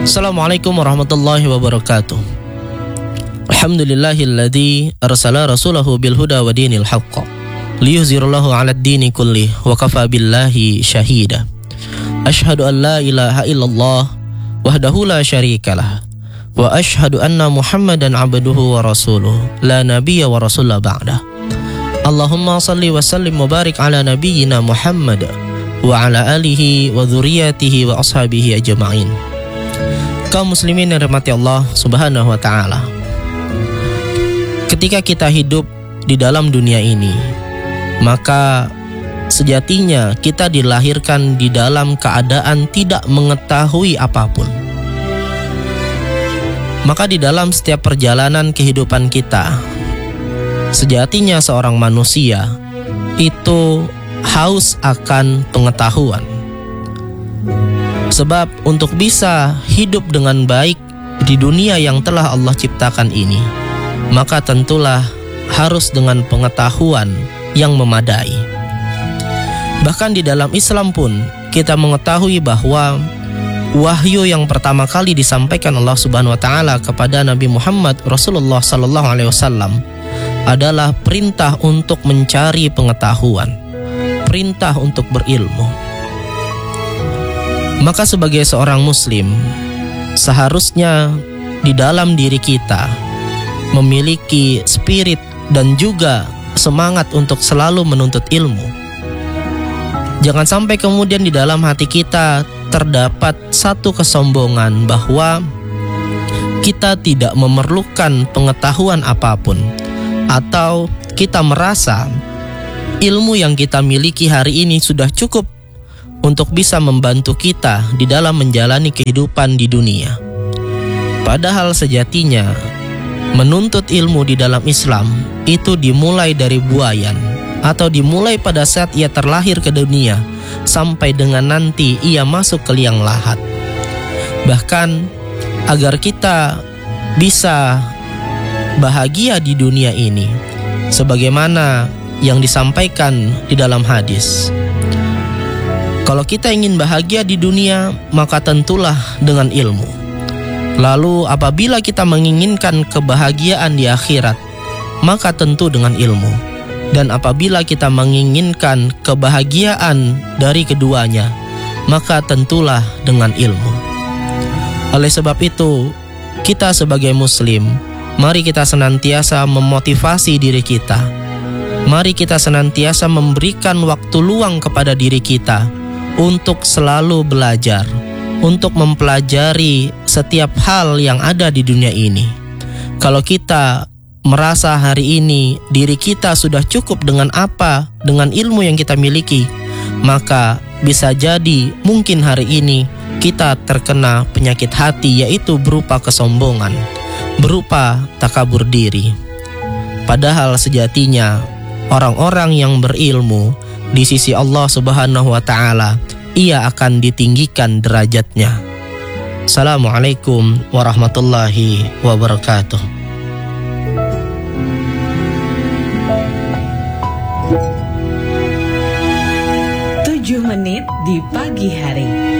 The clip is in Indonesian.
Assalamualaikum warahmatullahi wabarakatuh. Alhamdulillahilladzi arsala rasulahu bil huda wa dinil haqq liyuzhirahu 'alad dini kullih wa kafa billahi syahida. Asyhadu an la ilaha illallah wahdahu la syarikalah wa asyhadu anna Muhammadan 'abduhu wa rasuluh la nabiyya wa rasulla ba'dah. Allahumma salli wa sallim wa barik ala nabiyyina Muhammad wa ala alihi wa dzurriyyatihi wa ashabihi ajma'in. Kaum muslimin yang dirahmati Allah Subhanahu wa taala. Ketika kita hidup di dalam dunia ini, maka sejatinya kita dilahirkan di dalam keadaan tidak mengetahui apapun. Maka di dalam setiap perjalanan kehidupan kita, sejatinya seorang manusia itu haus akan pengetahuan. Sebab untuk bisa hidup dengan baik di dunia yang telah Allah ciptakan ini, maka tentulah harus dengan pengetahuan yang memadai. Bahkan di dalam Islam pun kita mengetahui bahwa wahyu yang pertama kali disampaikan Allah Subhanahu wa taala kepada Nabi Muhammad Rasulullah sallallahu alaihi wasallam adalah perintah untuk mencari pengetahuan, perintah untuk berilmu. Maka sebagai seorang muslim, seharusnya di dalam diri kita memiliki spirit dan juga semangat untuk selalu menuntut ilmu. Jangan sampai kemudian di dalam hati kita terdapat satu kesombongan bahwa kita tidak memerlukan pengetahuan apapun, atau kita merasa ilmu yang kita miliki hari ini sudah cukup untuk bisa membantu kita di dalam menjalani kehidupan di dunia. Padahal sejatinya menuntut ilmu di dalam Islam itu dimulai dari buayan, atau dimulai pada saat ia terlahir ke dunia sampai dengan nanti ia masuk ke liang lahat. Bahkan agar kita bisa bahagia di dunia ini, sebagaimana yang disampaikan di dalam hadis, kalau kita ingin bahagia di dunia, maka tentulah dengan ilmu. Lalu apabila kita menginginkan kebahagiaan di akhirat, maka tentu dengan ilmu. Dan apabila kita menginginkan kebahagiaan dari keduanya, maka tentulah dengan ilmu. Oleh sebab itu, kita sebagai muslim, mari kita senantiasa memotivasi diri kita. Mari kita senantiasa memberikan waktu luang kepada diri kita untuk selalu belajar, untuk mempelajari setiap hal yang ada di dunia ini. Kalau kita merasa hari ini diri kita sudah cukup dengan ilmu yang kita miliki, maka bisa jadi mungkin hari ini kita terkena penyakit hati, yaitu berupa kesombongan, berupa takabur diri. Padahal sejatinya orang-orang yang berilmu di sisi Allah Subhanahu wa taala, ia akan ditinggikan derajatnya. Assalamualaikum warahmatullahi wabarakatuh. 7 menit di pagi hari.